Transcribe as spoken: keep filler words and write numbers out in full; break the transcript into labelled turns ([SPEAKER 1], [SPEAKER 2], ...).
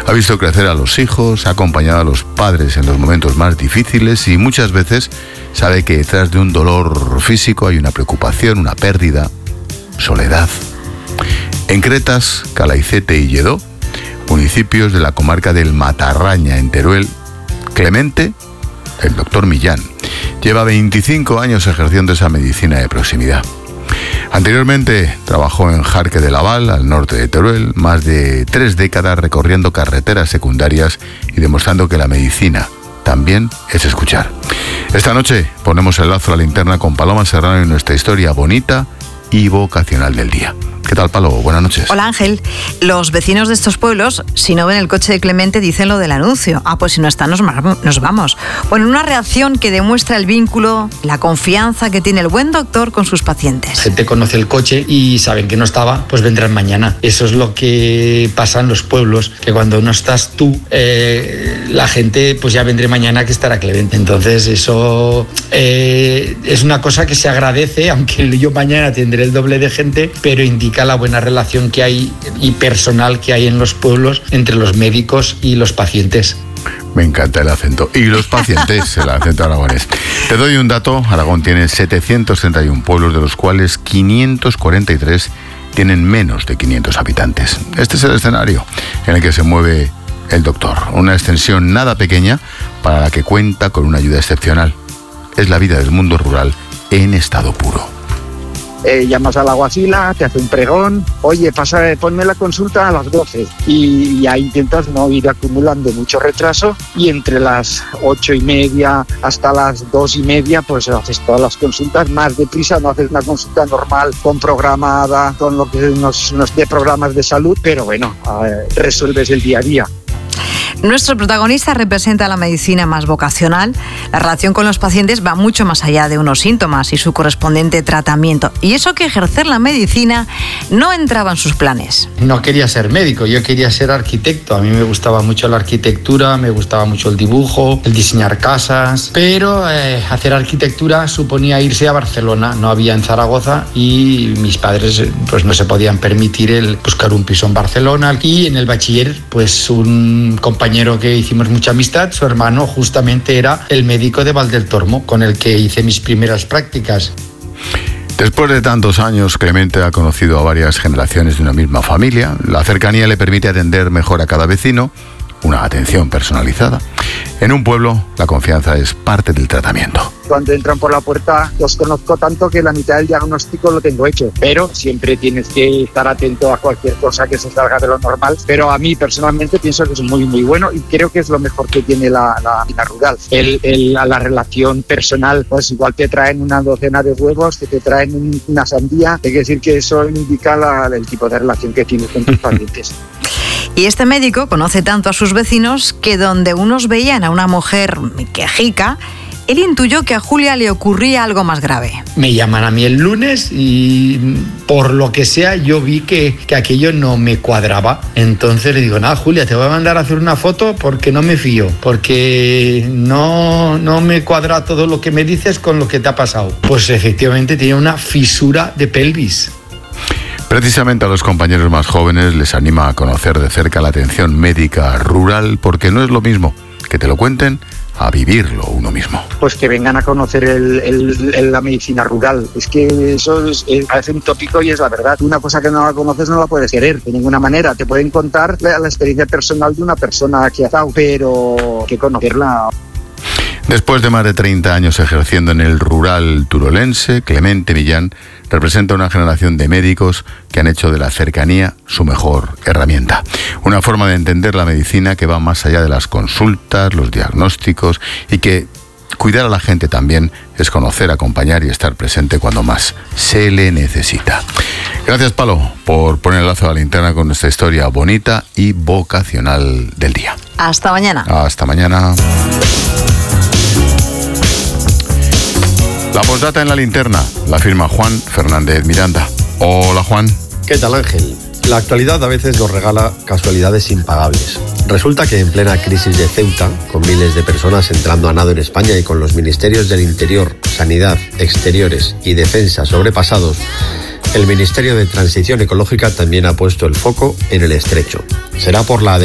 [SPEAKER 1] Ha visto crecer a los hijos, ha acompañado a los padres en los momentos más difíciles y muchas veces sabe que detrás de un dolor físico hay una preocupación, una pérdida, soledad. En Cretas, Calaicete y Lledó, municipios de la comarca del Matarraña, en Teruel, Clemente, el doctor Millán, lleva veinticinco años ejerciendo esa medicina de proximidad. Anteriormente trabajó en Jarque de la Val, al norte de Teruel, más de tres décadas recorriendo carreteras secundarias y demostrando que la medicina también es escuchar. Esta noche ponemos el lazo a la linterna con Paloma Serrano en nuestra historia bonita y vocacional del día. ¿Qué tal, Palo? Buenas noches.
[SPEAKER 2] Hola, Ángel. Los vecinos de estos pueblos, si no ven el coche de Clemente, dicen lo del anuncio. Ah, pues si no está, nos, nos vamos. Bueno, una reacción que demuestra el vínculo, la confianza que tiene el buen doctor con sus pacientes.
[SPEAKER 3] La gente conoce el coche y saben que no estaba, pues vendrán mañana. Eso es lo que pasa en los pueblos, que cuando no estás tú, eh, la gente, pues ya vendré mañana que estará Clemente. Entonces eso eh, es una cosa que se agradece, aunque yo mañana tendré el doble de gente, pero indica la buena relación que hay y personal que hay en los pueblos entre los médicos y los pacientes.
[SPEAKER 1] Me encanta el acento. Y los pacientes, el acento aragonés. Te doy un dato. Aragón tiene setecientos treinta y uno pueblos, de los cuales quinientos cuarenta y tres tienen menos de quinientos habitantes. Este es el escenario en el que se mueve el doctor. Una extensión nada pequeña para la que cuenta con una ayuda excepcional. Es la vida del mundo rural en estado puro.
[SPEAKER 4] Eh, llamas al alguacila, te hace un pregón, oye, pasa, ponme la consulta a las doce y ya intentas no ir acumulando mucho retraso y entre las ocho y media hasta las dos y media pues haces todas las consultas más deprisa, no haces una consulta normal con programada, con lo que nos, nos dé programas de salud, pero bueno, eh, resuelves el día a día.
[SPEAKER 2] Nuestro protagonista representa la medicina más vocacional. La relación con los pacientes va mucho más allá de unos síntomas y su correspondiente tratamiento. Y eso que ejercer la medicina no entraba en sus planes.
[SPEAKER 3] No quería ser médico, yo quería ser arquitecto. A mí me gustaba mucho la arquitectura, me gustaba mucho el dibujo, el diseñar casas. Pero eh, hacer arquitectura suponía irse a Barcelona. No había en Zaragoza y mis padres pues no se podían permitir el buscar un piso en Barcelona. Y en el bachiller, pues un compañero compañero que hicimos mucha amistad, su hermano justamente era el médico de Valdeltormo, con el que hice mis primeras prácticas.
[SPEAKER 1] Después de tantos años, Clemente ha conocido a varias generaciones de una misma familia. La cercanía le permite atender mejor a cada vecino, una atención personalizada. En un pueblo, la confianza es parte del tratamiento.
[SPEAKER 4] Cuando entran por la puerta los conozco tanto que la mitad del diagnóstico lo tengo hecho, pero siempre tienes que estar atento a cualquier cosa que se salga de lo normal. Pero a mí personalmente pienso que es muy muy bueno y creo que es lo mejor que tiene la, la vida rural. El, el, la relación personal, pues igual te traen una docena de huevos, que te traen una sandía, hay que decir que eso indica la, el tipo de relación que tienes con tus pacientes.
[SPEAKER 2] Y este médico conoce tanto a sus vecinos que donde unos veían a una mujer quejica, él intuyó que a Julia le ocurría algo más grave.
[SPEAKER 3] Me llaman a mí el lunes y por lo que sea yo vi que, que aquello no me cuadraba. Entonces le digo, nada, Julia, te voy a mandar a hacer una foto porque no me fío, porque no, no me cuadra todo lo que me dices con lo que te ha pasado. Pues efectivamente tenía una fisura de pelvis.
[SPEAKER 1] Precisamente a los compañeros más jóvenes les anima a conocer de cerca la atención médica rural, porque no es lo mismo que te lo cuenten a vivirlo uno mismo.
[SPEAKER 4] Pues que vengan a conocer el, el, el, la medicina rural. Es que eso es, es, parece un tópico y es la verdad. Una cosa que no la conoces no la puedes querer de ninguna manera. Te pueden contar la, la experiencia personal de una persona que ha estado, pero que conocerla.
[SPEAKER 1] Después de más de treinta años ejerciendo en el rural turolense, Clemente Millán representa una generación de médicos que han hecho de la cercanía su mejor herramienta. Una forma de entender la medicina que va más allá de las consultas, los diagnósticos, y que cuidar a la gente también es conocer, acompañar y estar presente cuando más se le necesita. Gracias, Palo, por poner el lazo a la linterna con nuestra historia bonita y vocacional del día.
[SPEAKER 2] Hasta mañana.
[SPEAKER 1] Hasta mañana. La postdata en la linterna la firma Juan Fernández Miranda. Hola, Juan.
[SPEAKER 5] ¿Qué tal, Ángel? La actualidad a veces nos regala casualidades impagables. Resulta que en plena crisis de Ceuta, con miles de personas entrando a nado en España y con los ministerios del Interior, Sanidad, Exteriores y Defensa sobrepasados, el Ministerio de Transición Ecológica también ha puesto el foco en el estrecho. Será por la